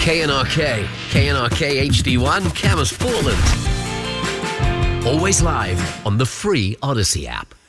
KNRK, KNRK HD1, Camas, Portland. Always live on the free Odyssey app.